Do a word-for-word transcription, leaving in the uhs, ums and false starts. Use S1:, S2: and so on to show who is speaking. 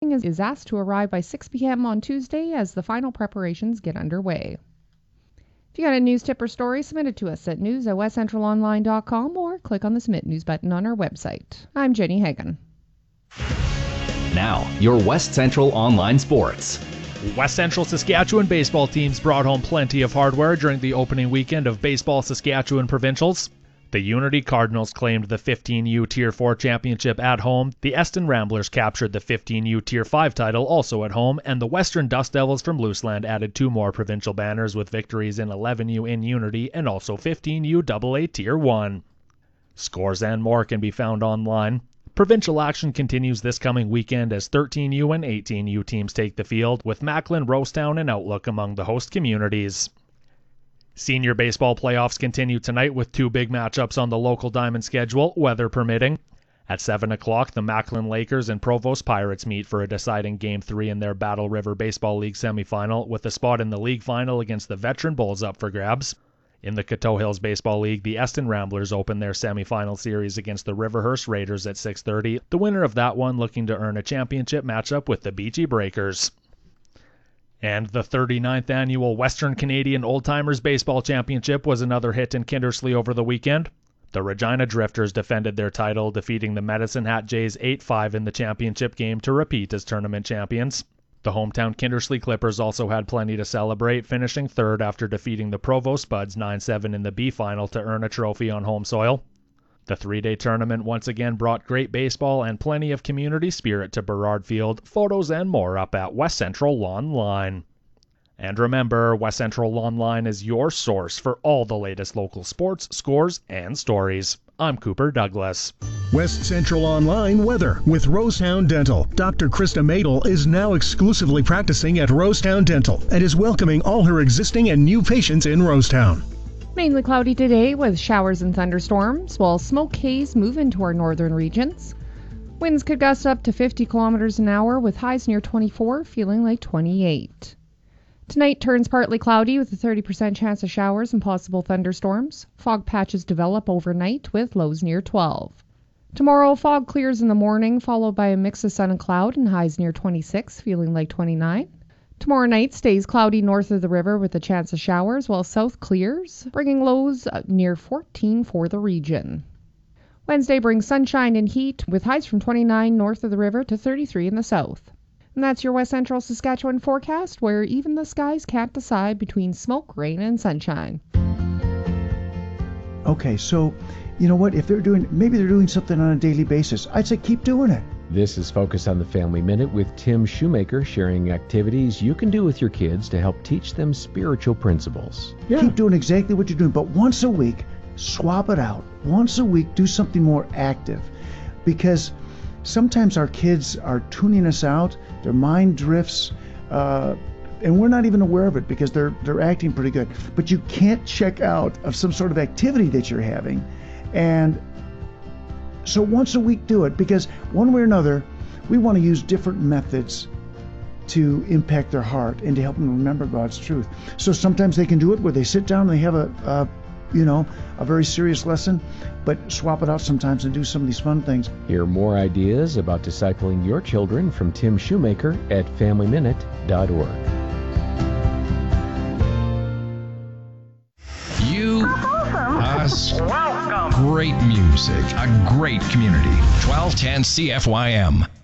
S1: Bowling is, is asked to arrive by six p.m. on Tuesday as the final preparations get underway. If you got a news tip or story, submit it to us at news at west central online dot com or click on the Submit News button on our website. I'm Jenny Hagan.
S2: Now, your West Central Online Sports.
S3: West Central Saskatchewan baseball teams brought home plenty of hardware during the opening weekend of Baseball Saskatchewan Provincials. The Unity Cardinals claimed the fifteen U Tier four championship at home, the Eston Ramblers captured the fifteen U Tier five title also at home, and the Western Dust Devils from Looseland added two more provincial banners with victories in eleven U in Unity and also fifteen U double A Tier one. Scores and more can be found online. Provincial action continues this coming weekend as thirteen U and eighteen U teams take the field, with Macklin, Rosetown, and Outlook among the host communities. Senior baseball playoffs continue tonight with two big matchups on the local diamond schedule, weather permitting. At seven o'clock, the Macklin Lakers and Provost Pirates meet for a deciding Game three in their Battle River Baseball League semifinal, with a spot in the league final against the Veteran Bulls up for grabs. In the Coteau Hills Baseball League, the Eston Ramblers open their semifinal series against the Riverhurst Raiders at six thirty, the winner of that one looking to earn a championship matchup with the Beachy Breakers. And the thirty-ninth Annual Western Canadian Old Timers Baseball Championship was another hit in Kindersley over the weekend. The Regina Drifters defended their title, defeating the Medicine Hat Jays eight five in the championship game to repeat as tournament champions. The hometown Kindersley Clippers also had plenty to celebrate, finishing third after defeating the Provost Buds nine seven in the B final to earn a trophy on home soil. The three-day tournament once again brought great baseball and plenty of community spirit to Burrard Field. Photos and more up at West Central Online. And remember, West Central Online is your source for all the latest local sports, scores, and stories. I'm Cooper Douglas.
S4: West Central Online weather with Rosetown Dental. Doctor Krista Madel is now exclusively practicing at Rosetown Dental and is welcoming all her existing and new patients in Rosetown.
S1: Mainly cloudy today with showers and thunderstorms, while smoke haze move into our northern regions. Winds could gust up to fifty kilometers an hour with highs near twenty-four, feeling like twenty-eight. Tonight turns partly cloudy with a thirty percent chance of showers and possible thunderstorms. Fog patches develop overnight with lows near twelve. Tomorrow, fog clears in the morning, followed by a mix of sun and cloud and highs near twenty-six, feeling like twenty-nine. Tomorrow night stays cloudy north of the river with a chance of showers, while south clears, bringing lows near fourteen for the region. Wednesday brings sunshine and heat, with highs from twenty-nine north of the river to thirty-three in the south. And that's your West Central Saskatchewan forecast, where even the skies can't decide between smoke, rain, and sunshine.
S5: Okay, so, you know what, if they're doing, maybe they're doing something on a daily basis, I'd say keep doing it.
S6: This is Focus on the Family Minute with Tim Shoemaker, sharing activities you can do with your kids to help teach them spiritual principles.
S5: Yeah. Keep doing exactly what you're doing, but once a week, swap it out. Once a week, do something more active. Because sometimes our kids are tuning us out, their mind drifts, uh, and we're not even aware of it because they're they're acting pretty good. But you can't check out of some sort of activity that you're having. And so once a week do it, because one way or another, we want to use different methods to impact their heart and to help them remember God's truth. So sometimes they can do it where they sit down and they have a, a you know, a very serious lesson, but swap it out sometimes and do some of these fun things.
S6: Hear more ideas about discipling your children from Tim Shoemaker at family minute dot org.
S7: You, us, welcome. Great music, a great community. twelve ten C F Y M.